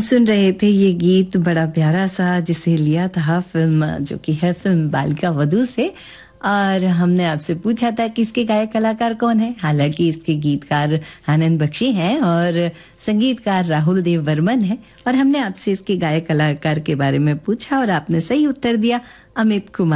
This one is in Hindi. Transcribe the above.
सुन रहे थे ये गीत बड़ा प्यारा सा जिसे लिया था फिल्म जो कि है फिल्म बालिका वधू से। और हमने आपसे पूछा था कि इसके गायक कलाकार कौन है। हालांकि इसके गीतकार आनंद बख्शी हैं और संगीतकार राहुल देव बर्मन है। और हमने आपसे इसके गायक कलाकार के बारे में पूछा और आपने सही उत्तर दिया, अमित कुमार।